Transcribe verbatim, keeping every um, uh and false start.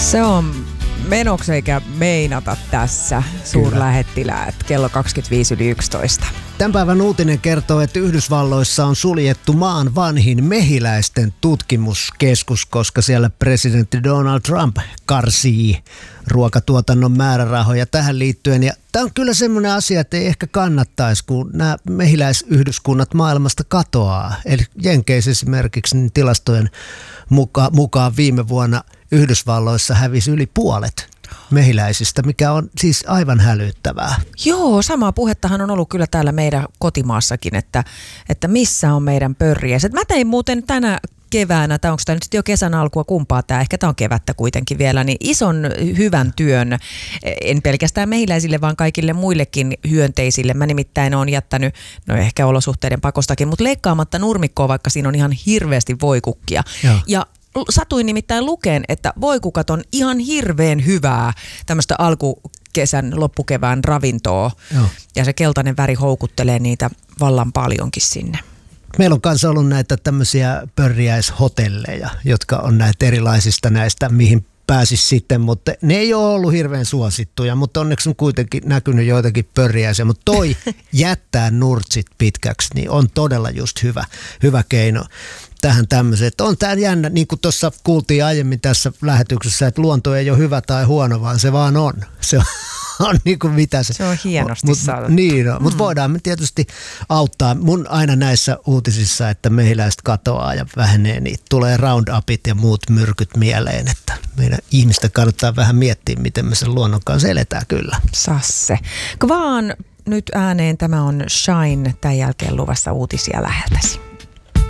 Se on menoksi eikä meinata tässä, suurlähettiläät, kello kaksikymmentäviisi yli yksitoista. Tämän päivän uutinen kertoo, että Yhdysvalloissa on suljettu maan vanhin mehiläisten tutkimuskeskus, koska siellä presidentti Donald Trump karsii ruokatuotannon määrärahoja tähän liittyen. Ja tämä on kyllä semmoinen asia, että ei ehkä kannattaisi, kun nämä mehiläisyhdyskunnat maailmasta katoaa. Eli Jenkeissä esimerkiksi niin tilastojen muka, mukaan viime vuonna Yhdysvalloissa hävisi yli puolet mehiläisistä, mikä on siis aivan hälyttävää. Joo, samaa puhettahan on ollut kyllä täällä meidän kotimaassakin, että, että missä on meidän pörriäiset. Mä tein muuten tänä keväänä, tai onko tämä nyt jo kesän alkua, kumpaa tämä, ehkä tämä on kevättä kuitenkin vielä, niin ison hyvän työn, en pelkästään mehiläisille, vaan kaikille muillekin hyönteisille. Mä nimittäin olen jättänyt, no ehkä olosuhteiden pakostakin, mutta leikkaamatta nurmikkoa, vaikka siinä on ihan hirveästi voikukkia. Joo. Ja satuin nimittäin lukeen, että voikukat on ihan hirveän hyvää tämmöistä alkukesän, loppukevään ravintoa. Joo. Ja se keltainen väri houkuttelee niitä vallan paljonkin sinne. Meillä on kanssa ollut näitä tämmöisiä pörriäishotelleja, jotka on näitä erilaisista näistä, mihin pääsisi sitten, mutta ne ei ole ollut hirveän suosittuja, mutta onneksi on kuitenkin näkynyt joitakin pörriäisiä, mutta toi jättää nurtsit pitkäksi, niin on todella just hyvä, hyvä keino tähän tämmöiseen. Että on tämä jännä, niin kuin tuossa kuultiin aiemmin tässä lähetyksessä, että luonto ei ole hyvä tai huono, vaan se vaan on. Se on, on niin kuin mitä se. Se on hienosti mut, sanottu. Niin, no, mm. mutta voidaan me tietysti auttaa. Mun aina näissä uutisissa, että mehiläiset katoaa ja vähenee, niin tulee Roundupit ja muut myrkyt mieleen, että meidän ihmistä kannattaa vähän miettiä, miten me sen luonnon kanssa eletään kyllä. Sasse. Vaan nyt ääneen tämä on Shine, tämän jälkeen luvassa uutisia läheltäsi.